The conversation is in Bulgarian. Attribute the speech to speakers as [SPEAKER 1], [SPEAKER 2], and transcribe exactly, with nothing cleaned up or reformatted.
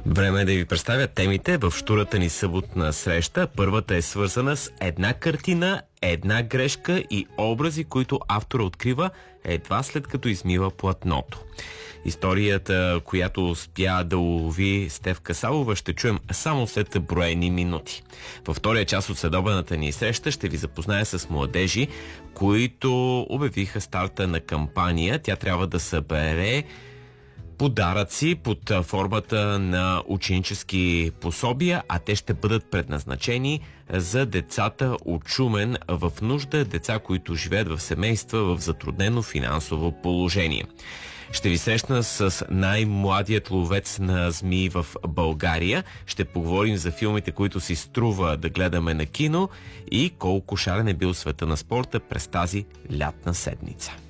[SPEAKER 1] Време е да ви представя темите в щурата ни съботна среща. Първата е свързана с една картина, една грешка и образи, които автора открива едва след като измива платното. Историята, която успя да улови Стефка Савова, ще чуем само след броени минути. Във втория част от следобедната ни среща ще ви запозная с младежи, които обявиха старта на кампания. Тя трябва да събере подаръци под формата на ученически пособия, а те ще бъдат предназначени за децата от Шумен в нужда, деца, които живеят в семейства в затруднено финансово положение. Ще ви срещна с най-младият ловец на змии в България. Ще поговорим за филмите, които си струва да гледаме на кино и колко шарен е бил света на спорта през тази лятна седмица.